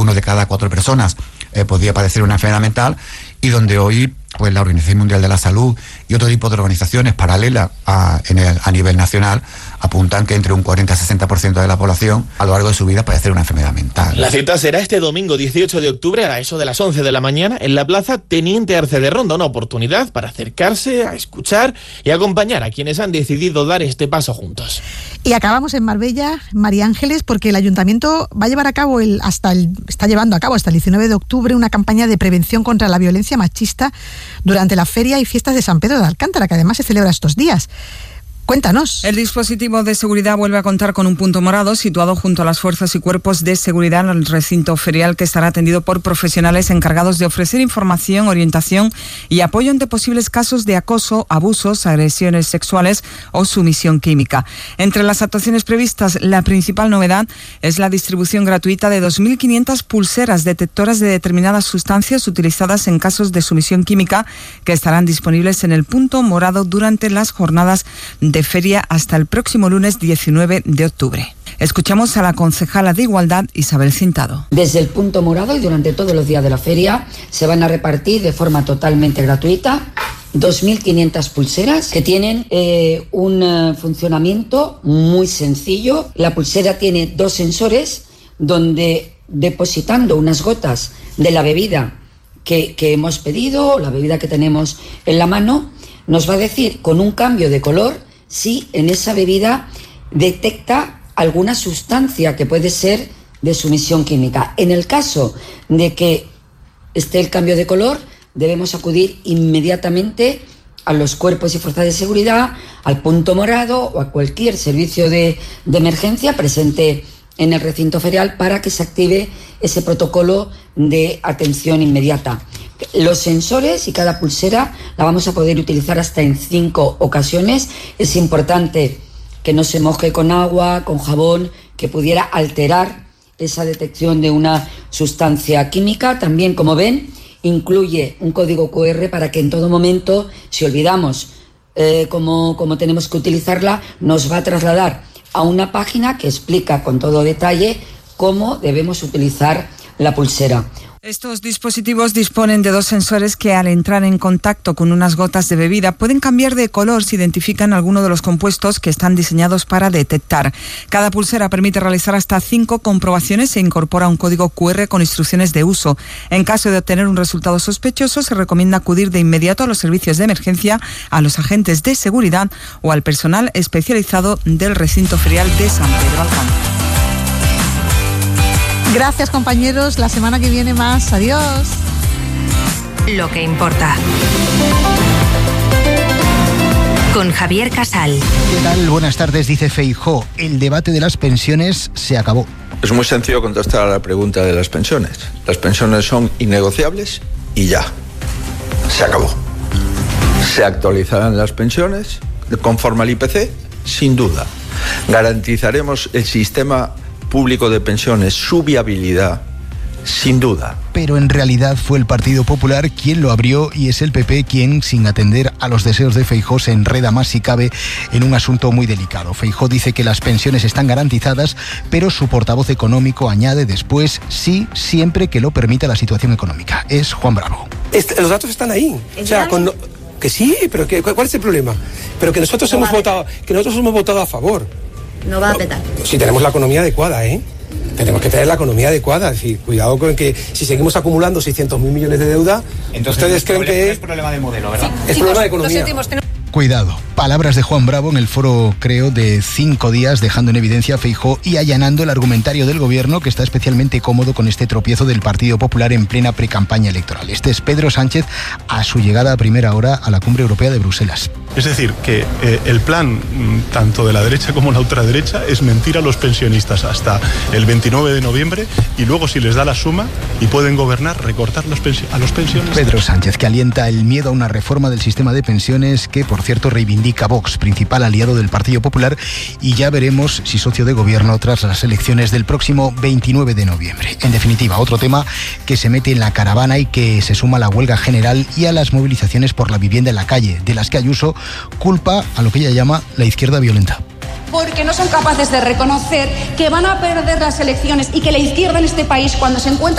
1 de cada 4 personas podría padecer una enfermedad mental, y donde hoy pues la Organización Mundial de la Salud y otro tipo de organizaciones paralelas a nivel nacional apuntan que entre un 40 y 60% de la población a lo largo de su vida padecerá una enfermedad mental. La cita será este domingo 18 de octubre a eso de las 11 de la mañana en la Plaza Teniente Arce de Ronda, una oportunidad para acercarse, a escuchar y acompañar a quienes han decidido dar este paso juntos. Y acabamos en Marbella, María Ángeles, porque el Ayuntamiento va a llevar a cabo está llevando a cabo hasta el 19 de octubre una campaña de prevención contra la violencia machista durante la feria y fiestas de San Pedro de Alcántara, que además se celebra estos días. Cuéntanos. El dispositivo de seguridad vuelve a contar con un punto morado situado junto a las fuerzas y cuerpos de seguridad en el recinto ferial, que estará atendido por profesionales encargados de ofrecer información, orientación y apoyo ante posibles casos de acoso, abusos, agresiones sexuales o sumisión química. Entre las actuaciones previstas, la principal novedad es la distribución gratuita de 2.500 pulseras detectoras de determinadas sustancias utilizadas en casos de sumisión química, que estarán disponibles en el punto morado durante las jornadas de feria hasta el próximo lunes 19 de octubre. Escuchamos a la concejala de Igualdad, Isabel Cintado. Desde el punto morado y durante todos los días de la feria se van a repartir de forma totalmente gratuita 2.500 pulseras que tienen un funcionamiento muy sencillo. La pulsera tiene 2 sensores donde, depositando unas gotas de la bebida que hemos pedido, la bebida que tenemos en la mano, nos va a decir con un cambio de color si en esa bebida detecta alguna sustancia que puede ser de sumisión química. En el caso de que esté el cambio de color, debemos acudir inmediatamente a los cuerpos y fuerzas de seguridad, al punto morado o a cualquier servicio de emergencia presente en el recinto ferial para que se active ese protocolo de atención inmediata. Los sensores y cada pulsera la vamos a poder utilizar hasta en 5 ocasiones. Es importante que no se moje con agua, con jabón, que pudiera alterar esa detección de una sustancia química. También, como ven, incluye un código QR para que en todo momento, si olvidamos cómo tenemos que utilizarla, nos va a trasladar a una página que explica con todo detalle cómo debemos utilizar la pulsera. Estos dispositivos disponen de 2 sensores que, al entrar en contacto con unas gotas de bebida, pueden cambiar de color si identifican alguno de los compuestos que están diseñados para detectar. Cada pulsera permite realizar hasta 5 comprobaciones e incorpora un código QR con instrucciones de uso. En caso de obtener un resultado sospechoso, se recomienda acudir de inmediato a los servicios de emergencia, a los agentes de seguridad o al personal especializado del recinto ferial de San Pedro Alcántara. Gracias, compañeros. La semana que viene más. Adiós. Lo que importa. Con Javier Casal. ¿Qué tal? Buenas tardes. Dice Feijóo, el debate de las pensiones se acabó. Es muy sencillo contestar a la pregunta de las pensiones. Las pensiones son innegociables y ya. Se acabó. ¿Se actualizarán las pensiones conforme al IPC? Sin duda. ¿Garantizaremos el sistema público de pensiones, su viabilidad? Sin duda. Pero en realidad fue el Partido Popular quien lo abrió y es el PP quien, sin atender a los deseos de Feijóo, se enreda más si cabe en un asunto muy delicado. Feijóo dice que las pensiones están garantizadas, pero su portavoz económico añade después sí, siempre que lo permita la situación económica. Es Juan Bravo. Los datos están ahí. O sea, que sí, pero ¿cuál es el problema? Pero que nosotros hemos votado a favor. No va a petar. Si tenemos la economía adecuada, tenemos que tener la economía adecuada. Es decir, cuidado con que si seguimos acumulando 600.000 millones de deuda, entonces ustedes creen que es problema de modelo, ¿verdad? Es problema de economía. Cuidado, palabras de Juan Bravo en el foro, creo, de 5 días, dejando en evidencia a Feijóo y allanando el argumentario del gobierno, que está especialmente cómodo con este tropiezo del Partido Popular en plena precampaña electoral. Este es Pedro Sánchez a su llegada a primera hora a la Cumbre Europea de Bruselas. Es decir, que el plan, tanto de la derecha como la ultraderecha, es mentir a los pensionistas hasta el 29 de noviembre y luego, si les da la suma y pueden gobernar, recortar a los pensionistas. Pedro Sánchez, que alienta el miedo a una reforma del sistema de pensiones que, por cierto, reivindica Vox, principal aliado del Partido Popular, y ya veremos si socio de gobierno tras las elecciones del próximo 29 de noviembre. En definitiva, otro tema que se mete en la caravana y que se suma a la huelga general y a las movilizaciones por la vivienda en la calle, de las que Ayuso culpa a lo que ella llama la izquierda violenta. Porque no son capaces de reconocer que van a perder las elecciones y que la izquierda en este país, cuando se encuentra